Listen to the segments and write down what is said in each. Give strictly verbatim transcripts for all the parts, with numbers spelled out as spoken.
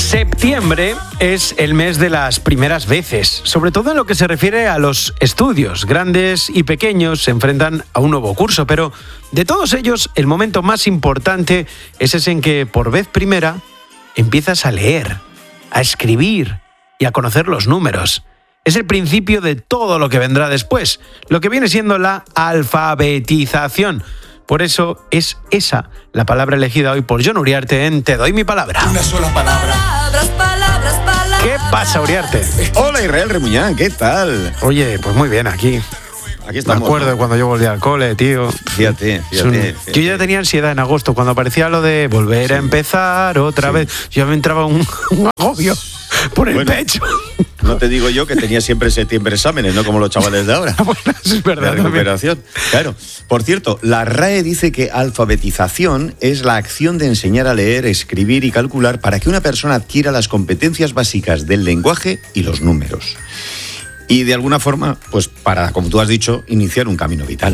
Septiembre es el mes de las primeras veces, sobre todo en lo que se refiere a los estudios. Grandes y pequeños se enfrentan a un nuevo curso, pero de todos ellos el momento más importante es ese en que por vez primera empiezas a leer, a escribir y a conocer los números. Es el principio de todo lo que vendrá después, lo que viene siendo la alfabetización. Por eso es esa la palabra elegida hoy por Jon Uriarte en Te doy mi palabra. Una sola palabra. Palabras, palabras, palabras. ¿Qué pasa, Uriarte? Hola, Israel Remuñán, ¿qué tal? Oye, pues muy bien, aquí. Aquí estamos. Me acuerdo ¿no? de cuando yo volví al cole, tío. Fíjate, fíjate, Un... fíjate. Yo ya tenía ansiedad en agosto, cuando aparecía lo de volver Sí. a empezar otra Sí. vez. Yo me entraba un, un agobio por el Bueno. pecho. No te digo yo que tenía siempre septiembre exámenes, no como los chavales de ahora. Bueno, eso es verdad. La también. recuperación. Claro. Por cierto, la R A E dice que alfabetización es la acción de enseñar a leer, escribir y calcular para que una persona adquiera las competencias básicas del lenguaje y los números. Y de alguna forma, pues para, como tú has dicho, iniciar un camino vital.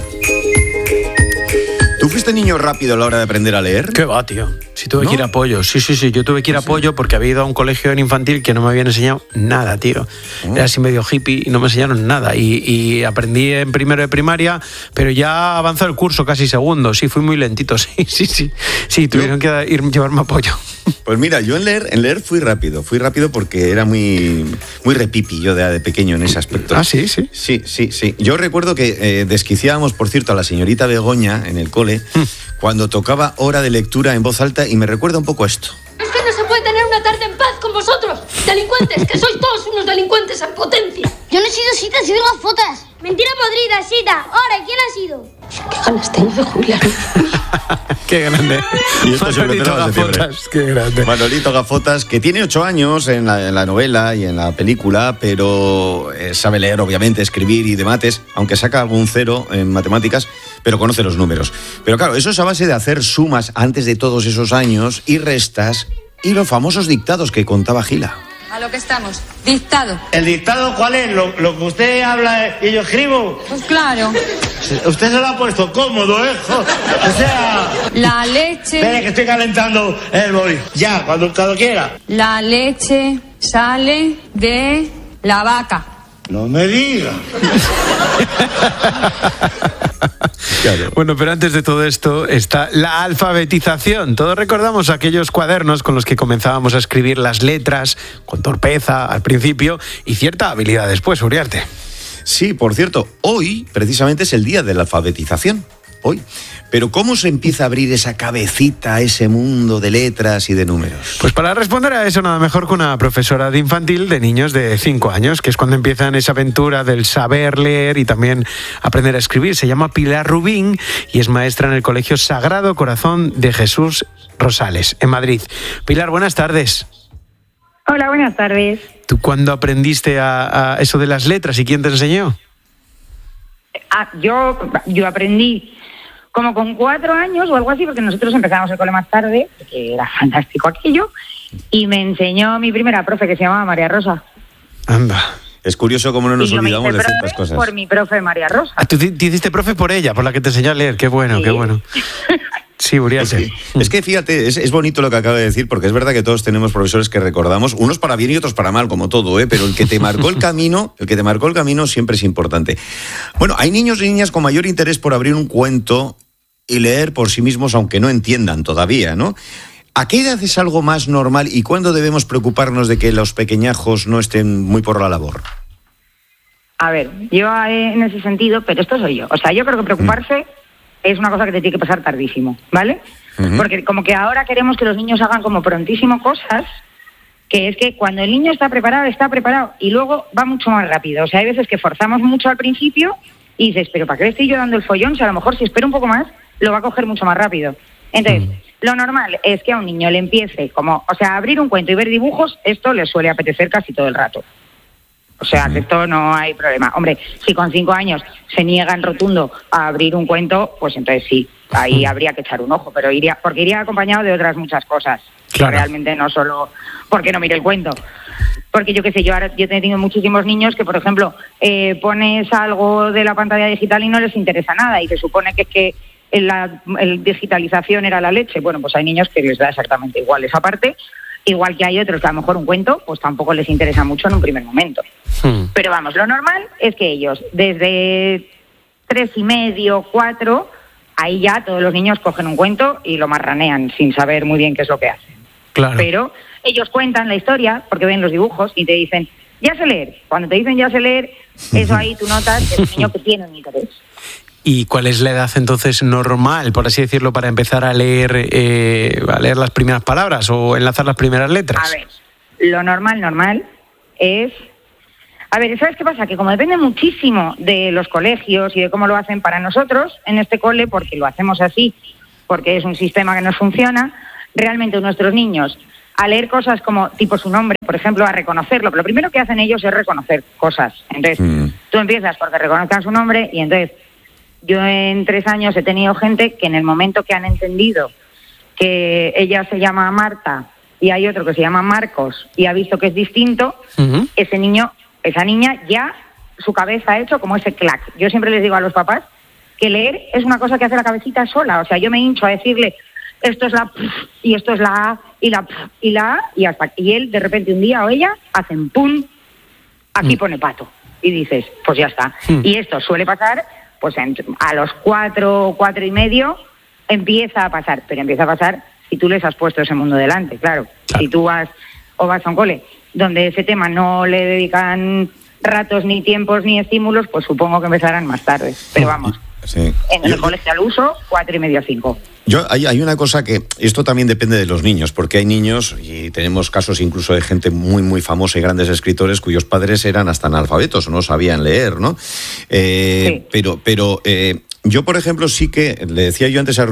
¿Tú fuiste niño rápido a la hora de aprender a leer? ¿Qué va, tío? Si tuve ¿No? que ir a apoyo. Sí, sí, sí. Yo tuve que ir a apoyo porque había ido a un colegio en infantil que no me habían enseñado nada, tío. Oh. Era así medio hippie y no me enseñaron nada. Y, y aprendí en primero de primaria, pero ya avanzó el curso casi segundo. Sí, fui muy lentito. Sí, sí, sí. Sí, tuvieron que ir, llevarme apoyo. Pues mira, yo en leer, en leer fui rápido. Fui rápido porque era muy, muy repipi yo de, de pequeño en ese aspecto. Ah, sí, sí. Sí, sí, sí. Yo recuerdo que eh, desquiciábamos, por cierto, a la señorita Begoña en el cole cuando tocaba hora de lectura en voz alta y me recuerda un poco a esto. Es que no se puede tener una tarde en paz con vosotros, delincuentes, que sois todos unos delincuentes en potencia. Yo no he sido Sita, he sido Gafotas. Mentira podrida, Sita. Ahora, ¿quién ha sido? Qué ganas tengo de jubilarme. Qué grande. Y esto se lo Manolito enterabas de fiebre. Gafotas, qué grande. Manolito Gafotas, que tiene ocho años en la, en la novela y en la película, pero eh, sabe leer, obviamente, escribir y de mates, aunque saca algún cero en matemáticas, pero conoce los números. Pero claro, eso es a base de hacer sumas antes de todos esos años y restas y los famosos dictados que contaba Gila. A lo que estamos. Dictado. ¿El dictado cuál es? ¿Lo, lo que usted habla y yo escribo? Pues claro. Usted se lo ha puesto cómodo, ¿eh? Jo- O sea... La Espere, leche. que estoy calentando el boli. Ya, cuando, cuando quiera. La leche sale de la vaca. No me diga. Claro. Bueno, pero antes de todo esto está la alfabetización. Todos recordamos aquellos cuadernos con los que comenzábamos a escribir las letras con torpeza al principio y cierta habilidad después, Uriarte. Sí, por cierto, hoy precisamente es el día de la alfabetización. Hoy. Pero ¿cómo se empieza a abrir esa cabecita, ese mundo de letras y de números? Pues para responder a eso nada mejor que una profesora de infantil de niños de cinco años, que es cuando empiezan esa aventura del saber leer y también aprender a escribir. Se llama Pilar Rubín y es maestra en el Colegio Sagrado Corazón de Jesús Rosales, en Madrid. Pilar, buenas tardes. Hola, buenas tardes. ¿Tú cuándo aprendiste a, a eso de las letras y quién te enseñó? Ah, yo, yo aprendí como con cuatro años o algo así, porque nosotros empezamos el cole más tarde, que era fantástico aquello, y me enseñó mi primera profe, que se llamaba María Rosa. Anda. Es curioso cómo no nos y yo me olvidamos hice de profe ciertas cosas. por mi profe María Rosa. Ah, tú te te hiciste profe por ella, por la que te enseñó a leer. Qué bueno, Sí. qué bueno. Sí, Es Uriarte. que, es que fíjate, es, es bonito lo que acaba de decir, porque es verdad que todos tenemos profesores que recordamos, unos para bien y otros para mal, como todo, ¿eh? Pero el que te marcó el camino, el que te marcó el camino siempre es importante. Bueno, hay niños y niñas con mayor interés por abrir un cuento y leer por sí mismos, aunque no entiendan todavía, ¿no? ¿A qué edad es algo más normal y cuándo debemos preocuparnos de que los pequeñajos no estén muy por la labor? A ver, yo eh, en ese sentido, pero esto soy yo. O sea, yo creo que preocuparse mm. es una cosa que te tiene que pasar tardísimo, ¿vale? Uh-huh. Porque como que ahora queremos que los niños hagan como prontísimo cosas, que es que cuando el niño está preparado, está preparado, y luego va mucho más rápido. O sea, hay veces que forzamos mucho al principio y dices, pero ¿para qué le estoy yo dando el follón? Si a lo mejor si espero un poco más, lo va a coger mucho más rápido. Entonces, uh-huh. lo normal es que a un niño le empiece como, o sea, abrir un cuento y ver dibujos, esto le suele apetecer casi todo el rato. O sea, que esto no hay problema. Hombre, si con cinco años se niega en rotundo a abrir un cuento, pues entonces sí, ahí habría que echar un ojo, pero iría, porque iría acompañado de otras muchas cosas. Claro. Realmente no solo porque no mire el cuento. Porque yo qué sé, yo ahora yo he tenido muchísimos niños que, por ejemplo, eh, pones algo de la pantalla digital y no les interesa nada y se supone que es que la el digitalización era la leche. Bueno, pues hay niños que les da exactamente igual esa parte. Igual que hay otros que a lo mejor un cuento pues tampoco les interesa mucho en un primer momento. Hmm. Pero vamos, lo normal es que ellos desde tres y medio, cuatro, ahí ya todos los niños cogen un cuento y lo marranean sin saber muy bien qué es lo que hacen. Claro. Pero ellos cuentan la historia porque ven los dibujos y te dicen, ya sé leer. Cuando te dicen ya sé leer, eso ahí tú notas que es un niño que tiene un interés. ¿Y cuál es la edad entonces normal, por así decirlo, para empezar a leer eh, a leer las primeras palabras o enlazar las primeras letras? A ver, lo normal, normal es... A ver, ¿sabes qué pasa? Que como depende muchísimo de los colegios y de cómo lo hacen para nosotros en este cole, porque lo hacemos así, porque es un sistema que nos funciona, realmente nuestros niños, a leer cosas como tipo su nombre, por ejemplo, a reconocerlo, lo primero que hacen ellos es reconocer cosas. Entonces, mm. tú empiezas porque reconozcan su nombre y entonces... Yo en tres años he tenido gente que en el momento que han entendido que ella se llama Marta y hay otro que se llama Marcos y ha visto que es distinto, uh-huh. ese niño, esa niña ya su cabeza ha hecho como ese clac. Yo siempre les digo a los papás que leer es una cosa que hace la cabecita sola. O sea, yo me hincho a decirle esto es la p y esto es la a y la p y la a y hasta y él de repente un día o ella hacen pum, aquí uh-huh. pone pato y dices, pues ya está. Uh-huh. Y esto suele pasar... pues a los cuatro, cuatro y medio empieza a pasar, pero empieza a pasar si tú les has puesto ese mundo delante, claro. claro. Si tú vas o vas a un cole donde ese tema no le dedican ratos, ni tiempos, ni estímulos, pues supongo que empezarán más tarde. Pero vamos, sí. en el Yo... colegio al uso, cuatro y medio a cinco. Yo, hay, hay una cosa que, esto también depende de los niños, porque hay niños, y tenemos casos incluso de gente muy, muy famosa y grandes escritores cuyos padres eran hasta analfabetos o no sabían leer, ¿no? Eh, sí. Pero, pero eh, yo, por ejemplo, sí que, le decía yo antes a,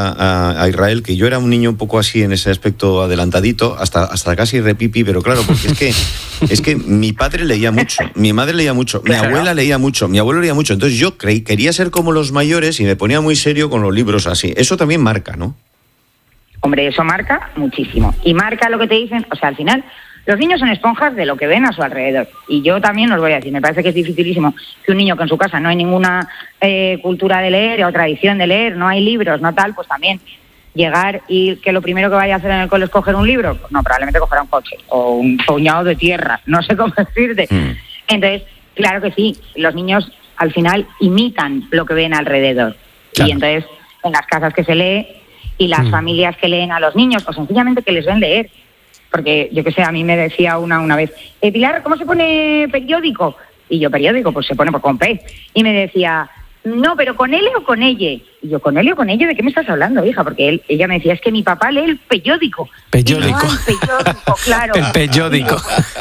a, a Israel que yo era un niño un poco así en ese aspecto adelantadito, hasta, hasta casi repipi, pero claro, porque es que, es que mi padre leía mucho, mi madre leía mucho, mi abuela leía mucho, mi abuelo leía mucho, entonces yo creí, quería ser como los mayores y me ponía muy serio con los libros así. Eso también marca, ¿no? Hombre, eso marca muchísimo. Y marca lo que te dicen, o sea, al final, los niños son esponjas de lo que ven a su alrededor. Y yo también os voy a decir, me parece que es dificilísimo que un niño que en su casa no hay ninguna eh, cultura de leer o tradición de leer, no hay libros, no tal, pues también llegar y que lo primero que vaya a hacer en el cole es coger un libro, pues no, probablemente cogerá un coche o un puñado de tierra, no sé cómo decirte. Mm. Entonces, claro que sí, los niños al final imitan lo que ven alrededor. Claro. Y entonces, en las casas que se lee y las mm. familias que leen a los niños, o sencillamente que les ven leer. Porque, yo qué sé, a mí me decía una una vez, eh, Pilar, ¿cómo se pone periódico? Y yo, periódico, pues se pone con P. Y me decía, no, pero ¿con L o con ella? Y yo, ¿con L o con ella? ¿De qué me estás hablando, hija? Porque él, ella me decía, es que mi papá lee el periódico. Periódico. No, el periódico, claro. El periódico.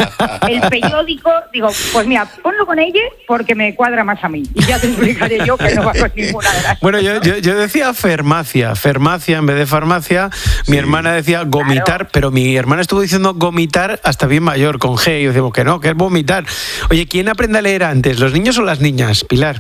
El periódico, digo, pues mira, ponlo con ella porque me cuadra más a mí. Y ya te explicaré yo que no va con ninguna de las Bueno, yo, yo, yo decía farmacia, farmacia en vez de farmacia. Sí. Mi hermana decía gomitar, claro. Pero mi hermana estuvo diciendo gomitar hasta bien mayor, con G. Y decimos que no, que es vomitar. Oye, ¿quién aprende a leer antes, los niños o las niñas, Pilar?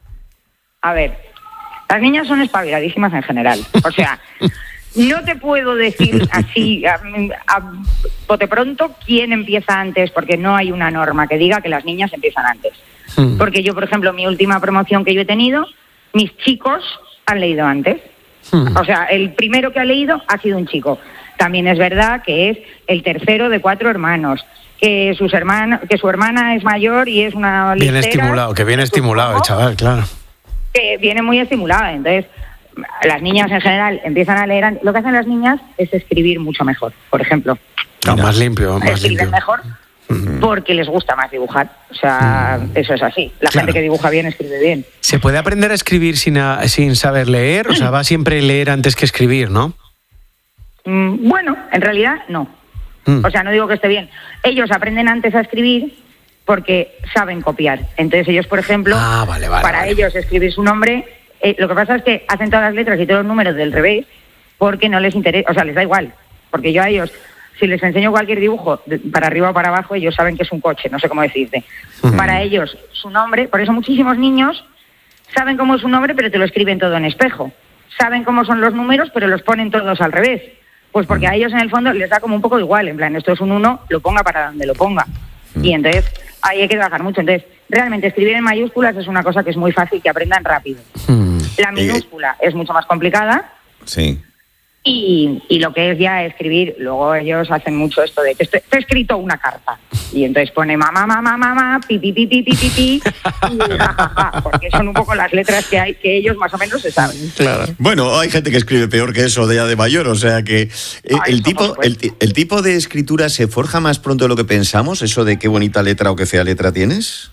A ver, las niñas son espabiladísimas en general. O sea, no te puedo decir así a, a bote pronto quién empieza antes, porque no hay una norma que diga que las niñas empiezan antes. Mm. Porque yo, por ejemplo, mi última promoción que yo he tenido, mis chicos han leído antes. Mm. O sea, el primero que ha leído ha sido un chico. También es verdad que es el tercero de cuatro hermanos. Que, sus hermanos, que su hermana es mayor y es una bien listera, estimulado, que bien estimulado el chaval, claro. Que viene muy estimulada. Entonces, las niñas en general empiezan a leer. Lo que hacen las niñas es escribir mucho mejor, por ejemplo. No, más limpio, más Escriben limpio. mejor uh-huh. porque les gusta más dibujar. O sea, uh-huh. eso es así. La claro. gente que dibuja bien escribe bien. ¿Se puede aprender a escribir sin, a, sin saber leer? O sea, va siempre leer antes que escribir, ¿no? Mm, bueno, en realidad no. Mm. O sea, no digo que esté bien. Ellos aprenden antes a escribir porque saben copiar. Entonces ellos, por ejemplo, ah, vale, vale, para vale. ellos escribir su nombre, eh, lo que pasa es que hacen todas las letras y todos los números del revés porque no les interesa, o sea, les da igual. Porque yo a ellos, si les enseño cualquier dibujo, de, para arriba o para abajo, ellos saben que es un coche, no sé cómo decirte. Uh-huh. Para ellos, su nombre, por eso muchísimos niños saben cómo es su nombre, pero te lo escriben todo en espejo. Saben cómo son los números, pero los ponen todos al revés. Pues porque a ellos en el fondo les da como un poco igual, en plan, esto es un uno, lo ponga para donde lo ponga. Uh-huh. Y entonces ahí hay que trabajar mucho. Entonces, realmente escribir en mayúsculas es una cosa que es muy fácil, que aprendan rápido. Uh-huh. La minúscula eh, es mucho más complicada. Sí. Y, y lo que es ya escribir, luego ellos hacen mucho esto de que te he escrito una carta. Y entonces pone mamá, mamá, mamá, pi, pi, pi, pi, pi, pi, pi, y jajaja, porque son un poco las letras que hay que ellos más o menos se saben. Claro. Bueno, hay gente que escribe peor que eso de ya de mayor, o sea que eh, Ay, el, tipo, el, el tipo de escritura se forja más pronto de lo que pensamos, eso de qué bonita letra o qué fea letra tienes.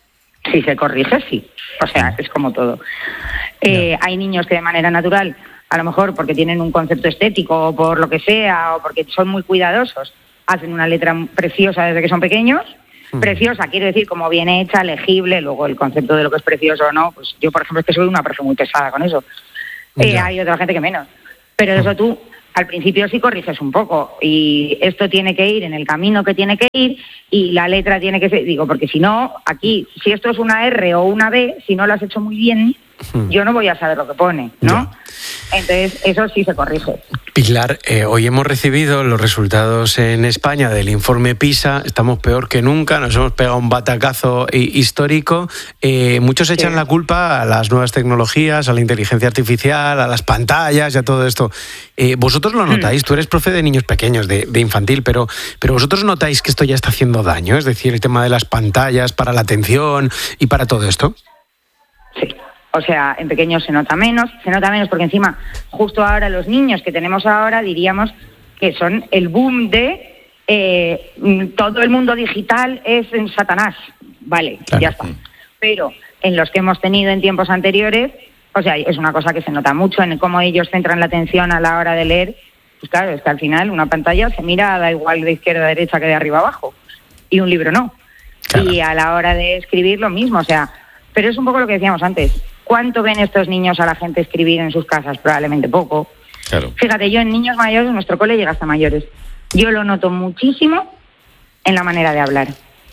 Si se corrige, sí. O sea, es como todo. Eh, no. Hay niños que de manera natural, a lo mejor porque tienen un concepto estético o por lo que sea, o porque son muy cuidadosos, hacen una letra preciosa desde que son pequeños. Mm. Preciosa, quiero decir, como bien hecha, legible. Luego el concepto de lo que es precioso o no, pues yo, por ejemplo, es que soy una persona muy pesada con eso. Eh, hay otra gente que menos. Pero eso tú, al principio sí corriges un poco. Y esto tiene que ir en el camino que tiene que ir y la letra tiene que ser... Digo, porque si no, aquí, si esto es una R o una B, si no lo has hecho muy bien, yo no voy a saber lo que pone, ¿no? Ya. Entonces, eso sí se corrige. Pilar, eh, hoy hemos recibido los resultados en España del informe PISA. Estamos peor que nunca, nos hemos pegado un batacazo histórico. Eh, muchos echan sí. la culpa a las nuevas tecnologías, a la inteligencia artificial, a las pantallas y a todo esto. Eh, vosotros lo notáis, tú eres profe de niños pequeños, de, de infantil, pero, pero vosotros notáis que esto ya está haciendo daño, es decir, el tema de las pantallas para la atención y para todo esto. Sí. O sea, en pequeños se nota menos, se nota menos porque encima, justo ahora los niños que tenemos ahora diríamos que son el boom de eh, todo el mundo digital es en Satanás. Vale, claro. Ya está. Pero en los que hemos tenido en tiempos anteriores, o sea, es una cosa que se nota mucho en cómo ellos centran la atención a la hora de leer. Pues claro, es que al final una pantalla se mira, da igual de izquierda a derecha que de arriba a abajo. Y un libro no. Claro. Y a la hora de escribir lo mismo, o sea, pero es un poco lo que decíamos antes. ¿Cuánto ven estos niños a la gente escribir en sus casas? Probablemente poco. Claro. Fíjate, yo en niños mayores, nuestro cole llega hasta mayores. Yo lo noto muchísimo en la manera de hablar.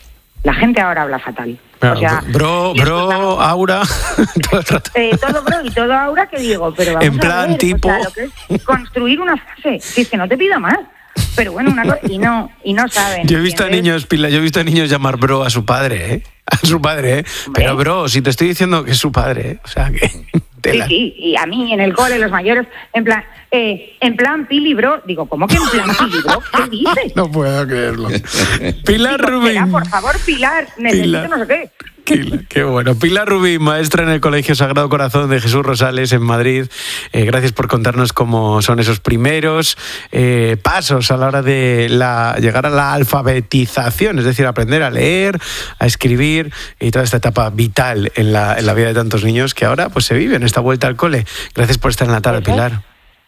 La gente ahora habla fatal. Claro, o sea, bro, bro, Aura. todo, eh, todo bro y todo Aura, que digo, pero vamos en plan, a ver, tipo... o sea, lo que es construir una frase. Si es que no te pido más. Pero bueno, una cosa, y no, y no saben. Yo he visto ¿entiendes? a niños, Pila, yo he visto a niños llamar bro a su padre, ¿eh? A su padre, ¿eh? Pero bro, si te estoy diciendo que es su padre, ¿eh? O sea que... Tela. Sí, sí, y a mí en el cole, los mayores, en plan, eh, en plan Pili, bro, digo, ¿cómo que en plan Pili, bro? ¿Qué dices? No puedo creerlo. Pilar digo, Rubín. Espera, por favor, Pilar, necesito Pilar. no sé qué. Pilar, qué bueno. Pilar Rubín, maestra en el Colegio Sagrado Corazón de Jesús Rosales en Madrid. Eh, gracias por contarnos cómo son esos primeros eh, pasos a la hora de la, llegar a la alfabetización, es decir, aprender a leer, a escribir y toda esta etapa vital en la, en la vida de tantos niños que ahora pues se vive en esta vuelta al cole. Gracias por estar en la tarde, Pilar.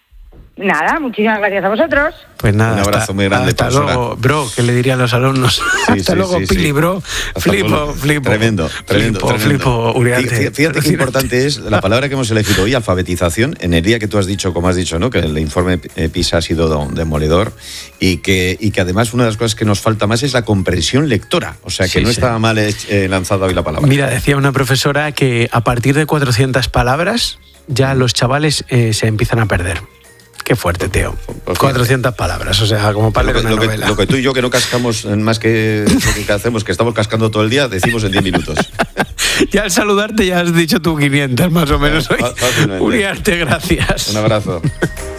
Nada, muchísimas gracias a vosotros. Pues nada, un abrazo hasta, muy grande. Hasta luego, bro, que le dirían los alumnos. Sí, hasta sí, luego, sí, Pili, sí. bro. Hasta flipo, luego. flipo. Tremendo, tremendo. Flipo, tremendo. flipo, Uriarte. Fíjate qué importante es la palabra que hemos elegido hoy, alfabetización, en el día que tú has dicho, como has dicho, ¿no? Que el informe PISA ha sido demoledor y que, y que además una de las cosas que nos falta más es la comprensión lectora. O sea, que sí, no sí. estaba mal eh, lanzada hoy la palabra. Mira, decía una profesora que a partir de cuatrocientas palabras ya los chavales eh, se empiezan a perder. Qué fuerte, Teo. Pues cuatrocientas palabras, o sea, como para leer una lo que, novela. Lo que tú y yo, que no cascamos más que lo que hacemos, que estamos cascando todo el día, decimos en diez minutos. Ya al saludarte ya has dicho tú quinientas, más o menos. Hoy. Uriarte, gracias. Un abrazo.